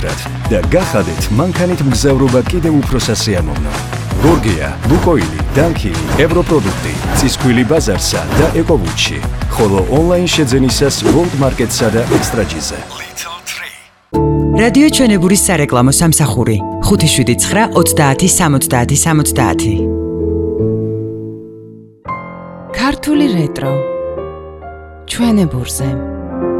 გაცხრათ და გახადეთ მანქანით მგზავრობა კიდევ უფრო სასიამოვნო. გორგია, ლუკოილი, დანქილი, ევროპროდუქტი, წისქვილი ბაზარსა და ეკოვუჩი, ხოლო ონლაინ შეძენისას World Market-სა და Extra-G-ზე. რადიო ჩვენებურის სარეკლამო სამსახური 579-30-70-70. ქართული რეტრო ჩვენებურზე.